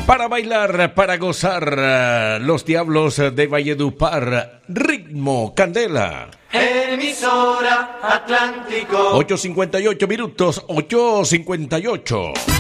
Para bailar, para gozar, los Diablos de Valledupar, ritmo, candela. Emisora Atlántico. 8:58 minutos, 8:58.